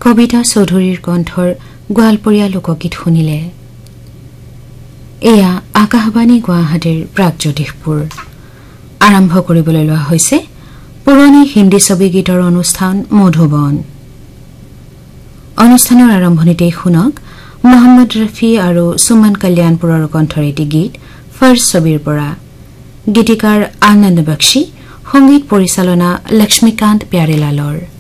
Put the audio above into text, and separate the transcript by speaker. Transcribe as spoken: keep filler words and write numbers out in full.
Speaker 1: কবিতা চৌধুৰীৰ কণ্ঠৰ গোৱালপৰীয়া লোকগীত শুনিলে। এয়া আকাশবাণী গুৱাহাটীৰ প্ৰাগজ্যোতিষপুৰ। আৰম্ভ কৰিবলৈ লোৱা হৈছে পুৰণি হিন্দী ছবি গীতৰ অনুষ্ঠান মধুবন। অনুষ্ঠানৰ আৰম্ভণিতেই শুনক মহম্মদ ৰফি আৰু সুমন কল্যাণপুৰৰ কণ্ঠৰ এটি গীত ফাৰ্ষ্ট ছবিৰ পৰা। গীতিকাৰ আনন্দ বক্সী, সংগীত পৰিচালনা লক্ষ্মীকান্ত প্যাৰেলালৰ।